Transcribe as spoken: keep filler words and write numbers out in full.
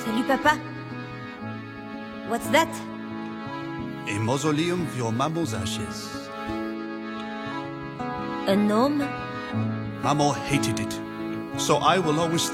Salut, papa. What's that? A mausoleum for your Mamo's ashes. A gnome? Mamo hated it, so I will always